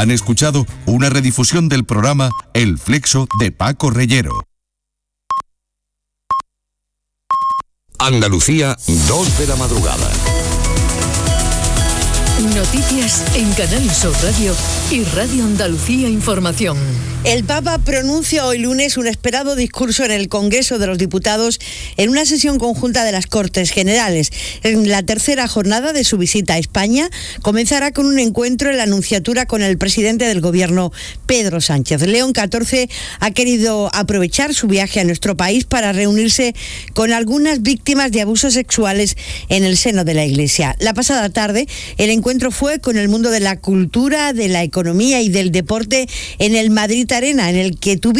Han escuchado una redifusión del programa El Flexo de Paco Reyero. Andalucía, 2 de la madrugada. Noticias en Canal Sur Radio y Radio Andalucía Información. El Papa pronuncia hoy lunes un esperado discurso en el Congreso de los Diputados en una sesión conjunta de las Cortes Generales. En la tercera jornada de su visita a España comenzará con un encuentro en la Nunciatura con el presidente del Gobierno, Pedro Sánchez. León XIV ha querido aprovechar su viaje a nuestro país para reunirse con algunas víctimas de abusos sexuales en el seno de la Iglesia. La pasada tarde, el encuentro fue con el mundo de la cultura, de la economía y del deporte en el Madrid Arena, en el que